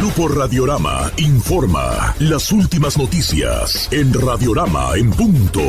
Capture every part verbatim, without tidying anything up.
Grupo Radiorama informa las últimas noticias en Radiorama en punto.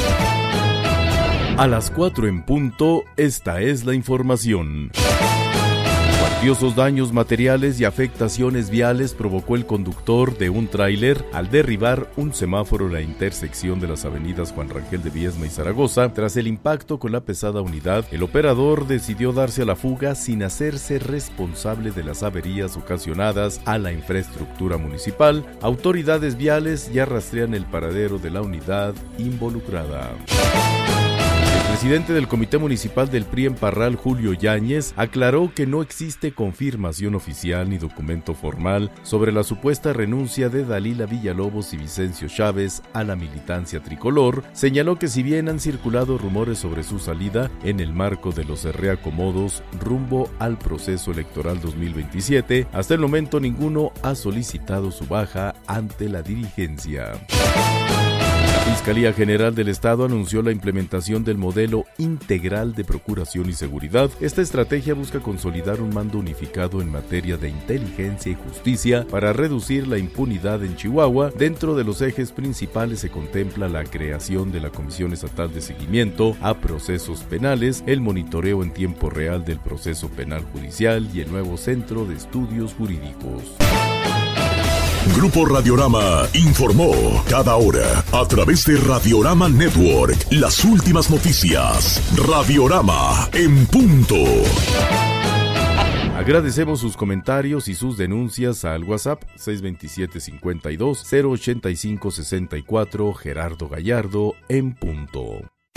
A las cuatro en punto, esta es la información. Cuantiosos daños materiales y afectaciones viales provocó el conductor de un tráiler al derribar un semáforo en la intersección de las avenidas Juan Rangel de Viesma y Zaragoza. Tras el impacto con la pesada unidad, el operador decidió darse a la fuga sin hacerse responsable de las averías ocasionadas a la infraestructura municipal. Autoridades viales ya rastrean el paradero de la unidad involucrada. El presidente del Comité Municipal del P R I en Parral, Julio Yáñez, aclaró que no existe confirmación oficial ni documento formal sobre la supuesta renuncia de Dalila Villalobos y Vicencio Chávez a la militancia tricolor. Señaló que si bien han circulado rumores sobre su salida en el marco de los reacomodos rumbo al proceso electoral dos mil veintisiete, hasta el momento ninguno ha solicitado su baja ante la dirigencia. La Fiscalía General del Estado anunció la implementación del modelo integral de procuración y seguridad. Esta estrategia busca consolidar un mando unificado en materia de inteligencia y justicia para reducir la impunidad en Chihuahua. Dentro de los ejes principales se contempla la creación de la Comisión Estatal de Seguimiento a Procesos Penales, el monitoreo en tiempo real del proceso penal judicial y el nuevo Centro de Estudios Jurídicos. Grupo Radiorama informó cada hora a través de Radiorama Network las últimas noticias. Radiorama en punto. Agradecemos sus comentarios y sus denuncias al WhatsApp seis dos siete, cinco dos, cero ocho cinco, seis cuatro, Gerardo Gallardo en punto.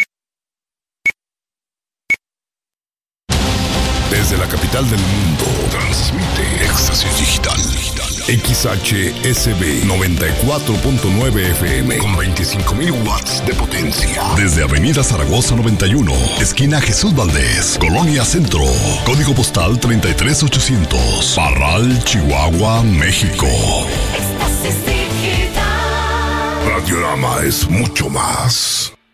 Desde la capital del mundo, transmite Éxtasis Digital. X H S B noventa y cuatro punto nueve F M con veinticinco mil watts de potencia. Desde Avenida Zaragoza noventa y uno, esquina Jesús Valdés, Colonia Centro. Código postal treinta y tres ochocientos. Parral, Chihuahua, México. Éxtasis Digital. Radiorama es mucho más.